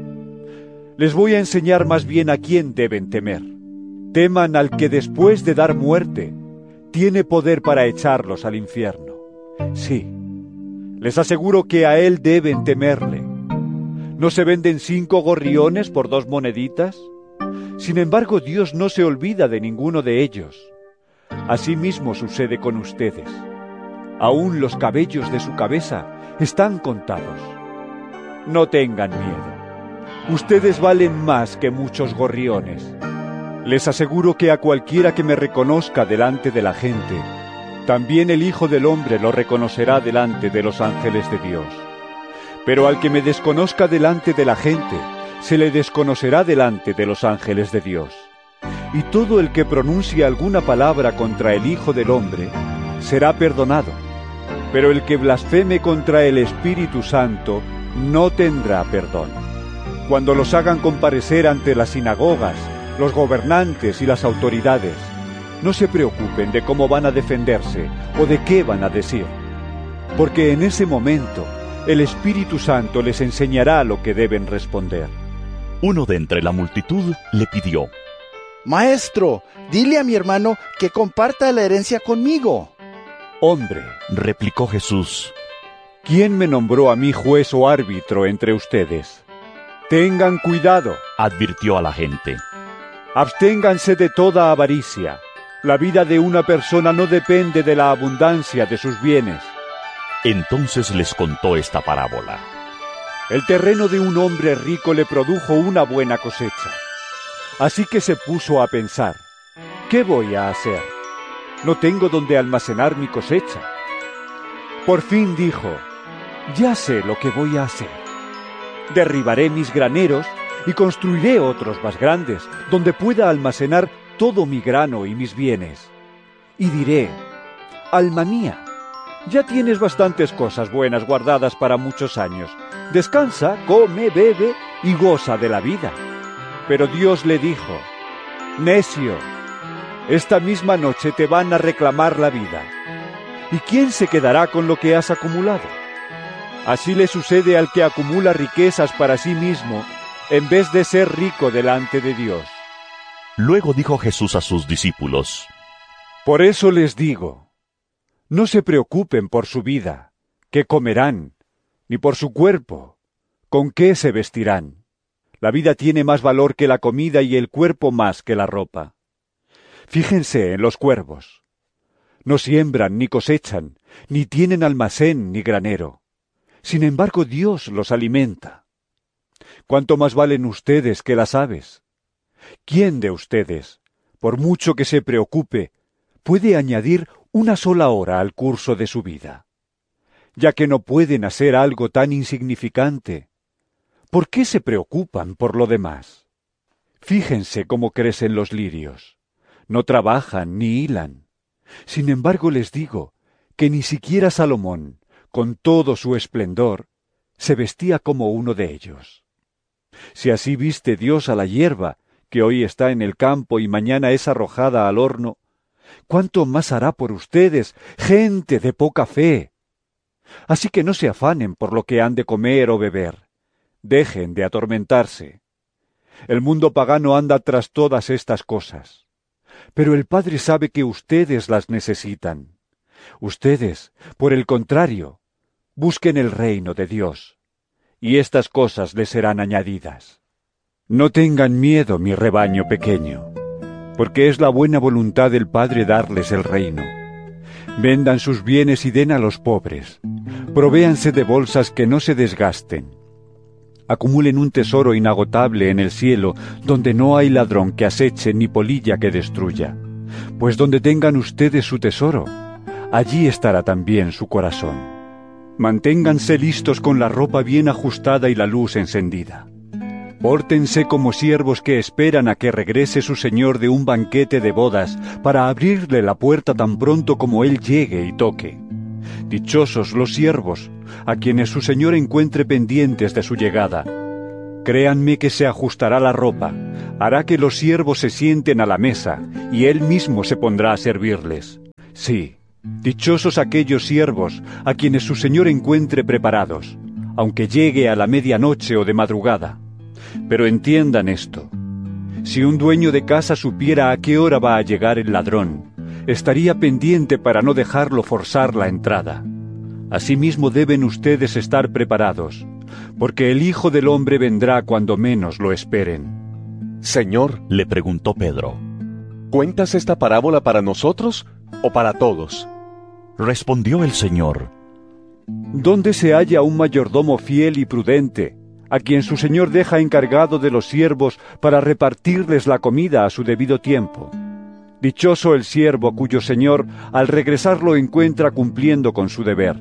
Les voy a enseñar más bien a quién deben temer. Teman al que después de dar muerte, tiene poder para echarlos al infierno. Sí, les aseguro que a él deben temerle. ¿No se venden cinco gorriones por dos moneditas? Sin embargo, Dios no se olvida de ninguno de ellos. Asimismo sucede con ustedes. Aún los cabellos de su cabeza están contados. No tengan miedo. Ustedes valen más que muchos gorriones. Les aseguro que a cualquiera que me reconozca delante de la gente, también el Hijo del Hombre lo reconocerá delante de los ángeles de Dios. Pero al que me desconozca delante de la gente, se le desconocerá delante de los ángeles de Dios. Y todo el que pronuncie alguna palabra contra el Hijo del Hombre será perdonado, pero el que blasfeme contra el Espíritu Santo no tendrá perdón. Cuando los hagan comparecer ante las sinagogas, los gobernantes y las autoridades, no se preocupen de cómo van a defenderse o de qué van a decir, porque en ese momento el Espíritu Santo les enseñará lo que deben responder. Uno de entre la multitud le pidió: Maestro, dile a mi hermano que comparta la herencia conmigo. Hombre, replicó Jesús, ¿quién me nombró a mí juez o árbitro entre ustedes? Tengan cuidado, advirtió a la gente. Absténganse de toda avaricia. La vida de una persona no depende de la abundancia de sus bienes. Entonces les contó esta parábola. El terreno de un hombre rico le produjo una buena cosecha. Así que se puso a pensar, ¿qué voy a hacer? No tengo donde almacenar mi cosecha. Por fin dijo, ya sé lo que voy a hacer. Derribaré mis graneros y construiré otros más grandes, donde pueda almacenar todo mi grano y mis bienes. Y diré, alma mía, ya tienes bastantes cosas buenas guardadas para muchos años. Descansa, come, bebe y goza de la vida. Pero Dios le dijo, necio, esta misma noche te van a reclamar la vida. ¿Y quién se quedará con lo que has acumulado? Así le sucede al que acumula riquezas para sí mismo, en vez de ser rico delante de Dios. Luego dijo Jesús a sus discípulos, por eso les digo, no se preocupen por su vida, qué comerán, ni por su cuerpo, con qué se vestirán. La vida tiene más valor que la comida y el cuerpo más que la ropa. Fíjense en los cuervos. No siembran ni cosechan, ni tienen almacén ni granero. Sin embargo, Dios los alimenta. ¿Cuánto más valen ustedes que las aves? ¿Quién de ustedes, por mucho que se preocupe, puede añadir una sola hora al curso de su vida? Ya que no pueden hacer algo tan insignificante, ¿por qué se preocupan por lo demás? Fíjense cómo crecen los lirios. No trabajan ni hilan. Sin embargo, les digo que ni siquiera Salomón, con todo su esplendor, se vestía como uno de ellos. Si así viste Dios a la hierba, que hoy está en el campo y mañana es arrojada al horno, ¿cuánto más hará por ustedes, gente de poca fe? Así que no se afanen por lo que han de comer o beber. Dejen de atormentarse. El mundo pagano anda tras todas estas cosas. Pero el Padre sabe que ustedes las necesitan. Ustedes, por el contrario, busquen el reino de Dios, y estas cosas les serán añadidas. No tengan miedo, mi rebaño pequeño, porque es la buena voluntad del Padre darles el reino. Vendan sus bienes y den a los pobres. Provéanse de bolsas que no se desgasten. Acumulen un tesoro inagotable en el cielo, donde no hay ladrón que aceche ni polilla que destruya. Pues donde tengan ustedes su tesoro, allí estará también su corazón. Manténganse listos con la ropa bien ajustada y la luz encendida. Pórtense como siervos que esperan a que regrese su señor de un banquete de bodas para abrirle la puerta tan pronto como él llegue y toque. Dichosos los siervos, a quienes su señor encuentre pendientes de su llegada. Créanme que se ajustará la ropa, hará que los siervos se sienten a la mesa, y él mismo se pondrá a servirles. Sí, dichosos aquellos siervos a quienes su señor encuentre preparados, aunque llegue a la medianoche o de madrugada. Pero entiendan esto: si un dueño de casa supiera a qué hora va a llegar el ladrón, estaría pendiente para no dejarlo forzar la entrada. Asimismo deben ustedes estar preparados, porque el Hijo del Hombre vendrá cuando menos lo esperen. Señor, le preguntó Pedro, ¿cuentas esta parábola para nosotros o para todos? Respondió el Señor, ¿dónde se halla un mayordomo fiel y prudente, a quien su señor deja encargado de los siervos para repartirles la comida a su debido tiempo? Dichoso el siervo cuyo señor al regresar lo encuentra cumpliendo con su deber.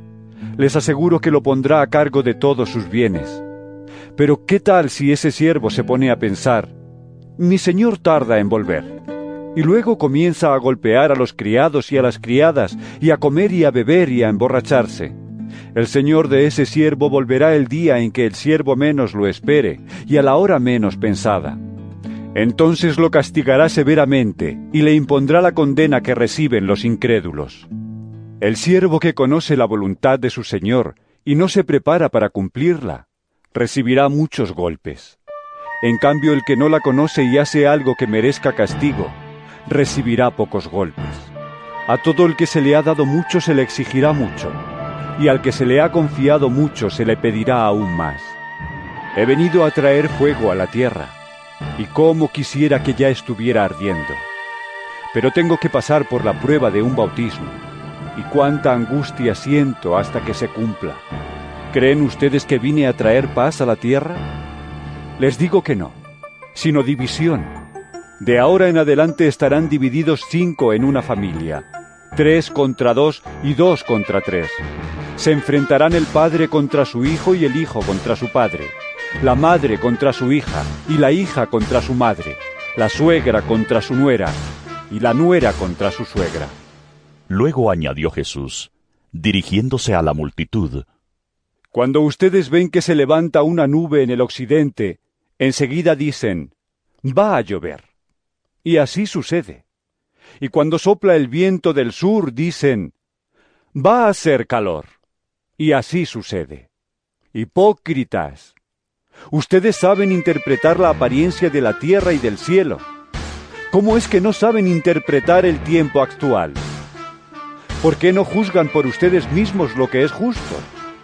Les aseguro que lo pondrá a cargo de todos sus bienes. Pero ¿qué tal si ese siervo se pone a pensar: mi señor tarda en volver? Y luego comienza a golpear a los criados y a las criadas, y a comer y a beber y a emborracharse. El señor de ese siervo volverá el día en que el siervo menos lo espere, y a la hora menos pensada. Entonces lo castigará severamente, y le impondrá la condena que reciben los incrédulos. El siervo que conoce la voluntad de su señor, y no se prepara para cumplirla, recibirá muchos golpes. En cambio, el que no la conoce y hace algo que merezca castigo, recibirá pocos golpes. A todo el que se le ha dado mucho se le exigirá mucho, y al que se le ha confiado mucho se le pedirá aún más. He venido a traer fuego a la tierra, y cómo quisiera que ya estuviera ardiendo. Pero tengo que pasar por la prueba de un bautismo, y cuánta angustia siento hasta que se cumpla. ¿Creen ustedes que vine a traer paz a la tierra? Les digo que no, sino división. De ahora en adelante estarán divididos cinco en una familia, tres contra dos y dos contra tres. Se enfrentarán el padre contra su hijo y el hijo contra su padre, la madre contra su hija y la hija contra su madre, la suegra contra su nuera y la nuera contra su suegra. Luego añadió Jesús, dirigiéndose a la multitud: Cuando ustedes ven que se levanta una nube en el occidente, enseguida dicen: va a llover. Y así sucede. Y cuando sopla el viento del sur, dicen: va a hacer calor. Y así sucede. Hipócritas, ustedes saben interpretar la apariencia de la tierra y del cielo. ¿Cómo es que no saben interpretar el tiempo actual? ¿Por qué no juzgan por ustedes mismos lo que es justo?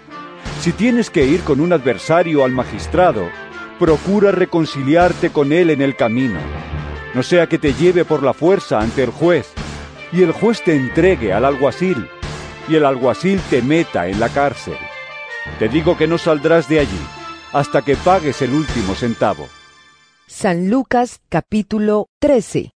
Si tienes que ir con un adversario al magistrado, procura reconciliarte con él en el camino, no sea que te lleve por la fuerza ante el juez, y el juez te entregue al alguacil, y el alguacil te meta en la cárcel. Te digo que no saldrás de allí hasta que pagues el último centavo. San Lucas capítulo trece.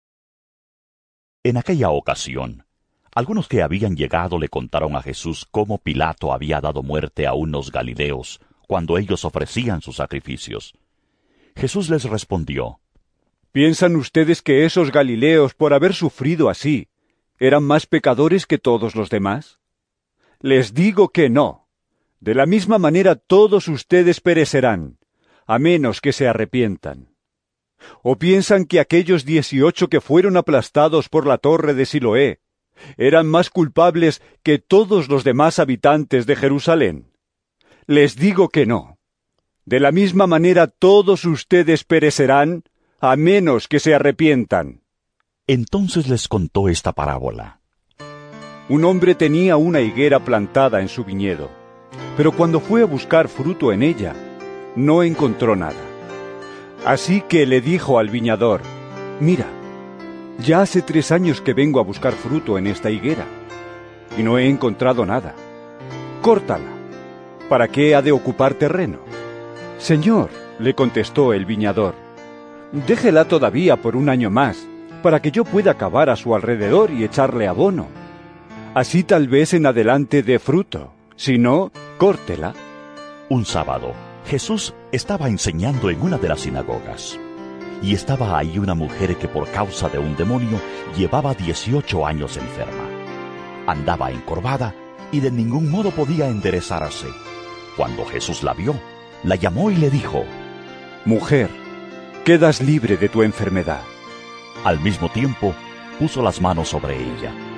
En aquella ocasión, algunos que habían llegado le contaron a Jesús cómo Pilato había dado muerte a unos galileos cuando ellos ofrecían sus sacrificios. Jesús les respondió: ¿Piensan ustedes que esos galileos, por haber sufrido así, eran más pecadores que todos los demás? Les digo que no. De la misma manera todos ustedes perecerán, a menos que se arrepientan. ¿O piensan que aquellos dieciocho que fueron aplastados por la torre de Siloé eran más culpables que todos los demás habitantes de Jerusalén? Les digo que no. De la misma manera todos ustedes perecerán, a menos que se arrepientan. Entonces les contó esta parábola. Un hombre tenía una higuera plantada en su viñedo, pero cuando fue a buscar fruto en ella, no encontró nada. Así que le dijo al viñador: mira, ya hace tres años que vengo a buscar fruto en esta higuera, y no he encontrado nada. Córtala. ¿Para qué ha de ocupar terreno? Señor, le contestó el viñador, déjela todavía por un año más, para que yo pueda cavar a su alrededor y echarle abono. Así tal vez en adelante dé fruto, si no, córtela. Un sábado, Jesús estaba enseñando en una de las sinagogas, y estaba ahí una mujer que por causa de un demonio llevaba dieciocho años enferma. Andaba encorvada y de ningún modo podía enderezarse. Cuando Jesús la vio, la llamó y le dijo: Mujer, quedas libre de tu enfermedad. Al mismo tiempo, puso las manos sobre ella.